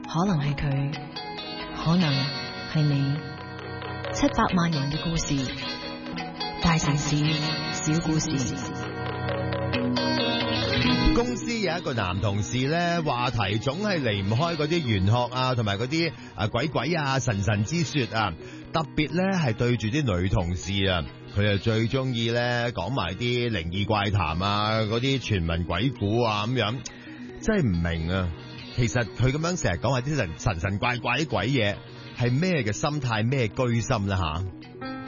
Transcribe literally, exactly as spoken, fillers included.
可能係佢，可能係你。七百萬人嘅故事，大城市小故事。 公司有一個男同事咧，話題總係離唔開嗰啲玄學啊，同埋嗰啲啊鬼鬼啊、神神之說啊。特別咧係對住啲女同事啊，佢啊最中意咧講埋啲靈異怪談啊，嗰啲傳聞鬼故啊咁樣，真係唔明啊！其實佢咁樣成日講下啲神神神怪怪啲鬼嘢，係咩嘅心態，咩居心啦吓？